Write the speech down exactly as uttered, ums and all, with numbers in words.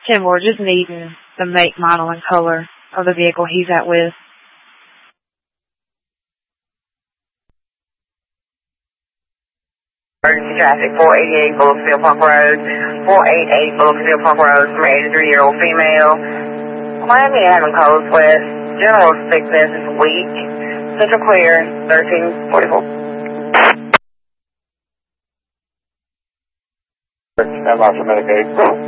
ten, we're just needing the make, model, and color of the vehicle he's at with. Emergency traffic, four eighty-eight Bullocksville Park Road, four eighty-eight Bullocksville Park Road, from an eighty-three-year-old female. Miami having cold sweats, general sickness is weak, central clear, thirteen forty-four. Stand by for Medicaid.